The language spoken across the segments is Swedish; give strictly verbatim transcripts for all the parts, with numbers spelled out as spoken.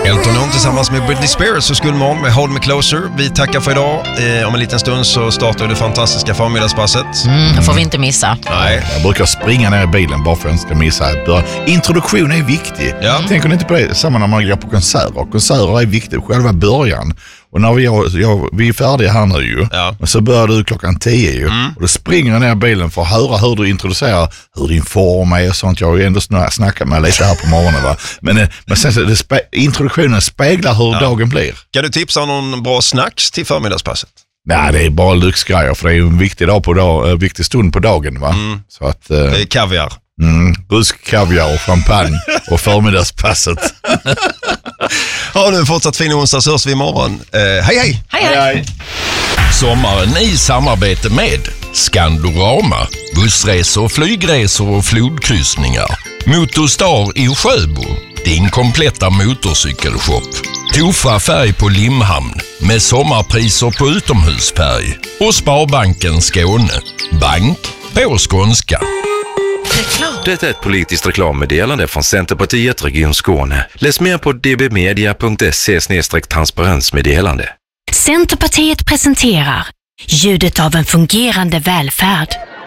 Elton John tillsammans med Britney Spears och Skullmorgon med Hold Me Closer. Vi tackar för idag. Eh, om en liten stund så startar det fantastiska förmiddagspasset. Mm, det får vi inte missa. Nej. Jag brukar springa ner i bilen bara för att jag inte ska missa. Introduktion är viktig. Ja. Tänker ni inte på det? Samma när man går på konserter. Konserter är viktigt. Själva början. Och när vi, jag, jag, vi är färdiga här nu ju. Ja. Och så börjar du klockan tio ju. Mm. Och då springer jag ner i bilen för att höra hur du introducerar, hur din form är och sånt. Jag har ju ändå snackat med lite här på morgonen, va. Men, men sen så det spe, introduktionen speglar hur ja. dagen blir. Kan du tipsa om någon bra snacks till förmiddagspasset? Nej, det är bara lyxgrejer för det är ju en viktig, dag på dag, en viktig stund på dagen, va. Mm. Så att, eh, det är kaviar. Mm, rusk, kaviar och champagne och förmiddagspasset. Ja, nu fortsatt fin onsdag, så hörs vi imorgon. Eh, hej, hej! Hej, hej! hej. Sommaren i samarbete med Skandorama, bussresor, flygresor och flodkryssningar. Motorstar i Sjöbo, din kompletta motorcykelshop. Tofa färg på Limhamn med sommarpriser på utomhusfärg. Och Sparbanken Skåne, bank på skånska. Det är ett politiskt reklammeddelande från Centerpartiet Region Skåne. Läs mer på d b media punkt se slash transparensmeddelande. Centerpartiet presenterar ljudet av en fungerande välfärd.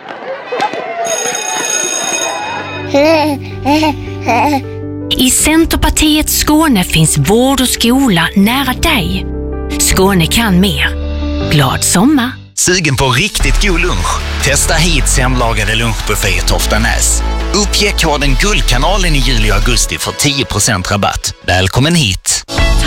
I Centerpartiets Skåne finns vård och skola nära dig. Skåne kan mer. Glad sommar! Sugen på riktigt god lunch? Testa hit hemlagade lunchbuffé i Toftanäs. Uppge koden Guldkanalen i juli och augusti för tio procent rabatt. Välkommen hit!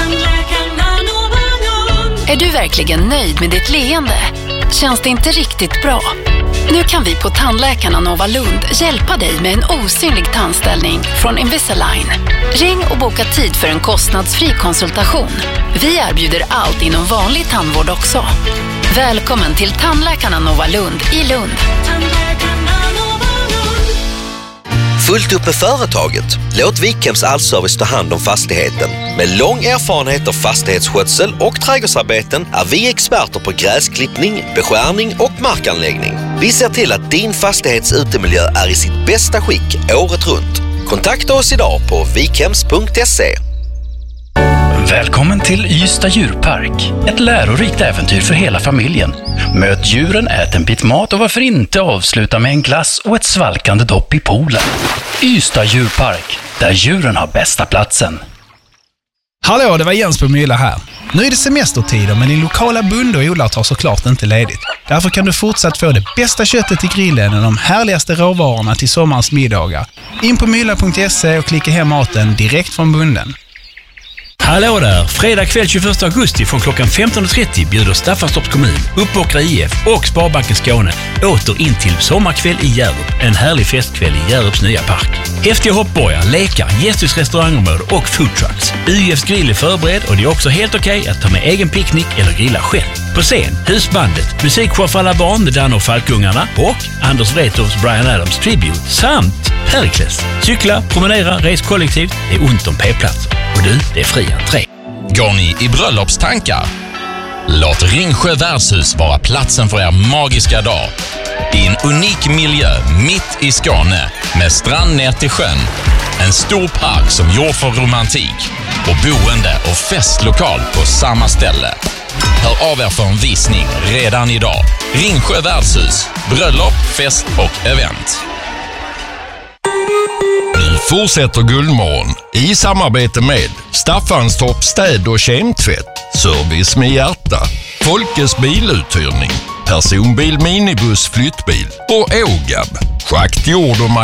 Är du verkligen nöjd med ditt leende? Känns det inte riktigt bra? Nu kan vi på Tandläkarna Nova Lund hjälpa dig med en osynlig tandställning från Invisalign. Ring och boka tid för en kostnadsfri konsultation. Vi erbjuder allt inom vanlig tandvård också. Välkommen till Tandläkarna Nova Lund i Lund. Fullt upp med företaget. Låt Vikhems Allservice ta hand om fastigheten. Med lång erfarenhet av fastighetsskötsel och trädgårdsarbeten är vi experter på gräsklippning, beskärning och markanläggning. Vi ser till att din fastighets utemiljö är i sitt bästa skick året runt. Kontakta oss idag på vikhems punkt se. Välkommen till Ystad djurpark. Ett lärorikt äventyr för hela familjen. Möt djuren, ät en bit mat och varför inte avsluta med en glass och ett svalkande dopp i poolen. Ystad djurpark, där djuren har bästa platsen. Hallå, det var Jens på Mylla här. Nu är det semestertider, men din lokala bonde och odlare tar såklart inte ledigt. Därför kan du fortsatt få det bästa köttet till grillen och de härligaste råvarorna till sommarens middagar. In på mylla punkt se och klicka hem maten direkt från bonden. Hallå där! Fredag kväll tjugoförsta augusti från klockan femton trettio bjuder Staffanstorps kommun, Uppåkra I F och Sparbanken Skåne åter in till sommarkväll i Hjärup. En härlig festkväll i Hjärups nya park. Häftiga hoppborgar, lekar, gästhus, restaurangområde och foodtrucks. U F:s grill är förberedd och det är också helt okej okay att ta med egen picknick eller grilla själv. På scen, Husbandet, musikshow för alla barn med Dan och Falkungarna och Anders Wrethofs Brian Adams Tribute samt Perikles. Cykla, promenera, res kollektivt, det är ont om p-platser. Och du, det är fri entré. Går ni i bröllopstankar? Låt Ringsjö värdshus vara platsen för er magiska dag. I en unik miljö mitt i Skåne med strand ner till sjön. En stor park som gjord för romantik och boende och festlokal på samma ställe. Hör av er för en visning redan idag. Ringsjö värdshus, bröllop, fest och event. Nu fortsätter Guldmorgon i samarbete med Staffanstorp städ- och kemtvätt, service med hjärta, Folkes biluthyrning, personbil, minibuss, flyttbil och Ågab, schakt, jord och